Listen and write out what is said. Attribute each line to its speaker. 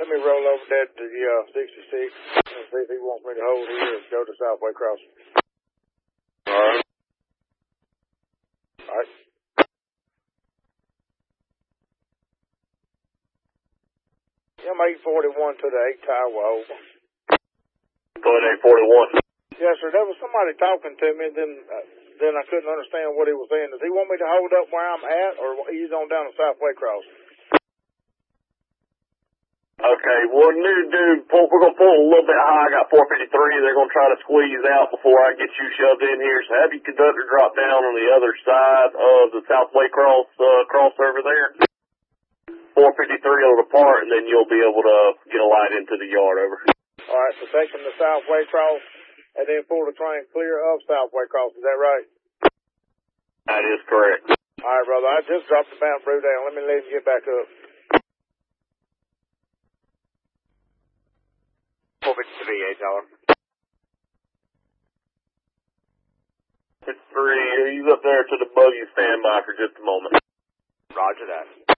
Speaker 1: Let me roll over there to the 66 and see if he wants me to hold here and go to Southway Crossing.
Speaker 2: All right.
Speaker 1: All right. I'm 841 to the 8 Tower over.
Speaker 2: Going 841.
Speaker 1: Yes, sir. There was somebody talking to me, then I couldn't understand what he was saying. Does he want me to hold up where I'm at, or he's on down to Southway Crossing?
Speaker 2: Okay, well, we're going to pull a little bit high. I got 453. They're going to try to squeeze out before I get you shoved in here. So have your conductor drop down on the other side of the Southway crossover there. 453 will depart, and then you'll be able to get a light into the yard over.
Speaker 1: All right, so take him to Southway Cross, and then pull the train clear of Southway Cross. Is that right?
Speaker 2: That is correct.
Speaker 1: All right, brother. I just dropped the Mountain Brew down. Let me let him get back up.
Speaker 3: 453, 8 Tower.
Speaker 2: 53, he's up there to the buggy standby for just a moment.
Speaker 3: Roger that.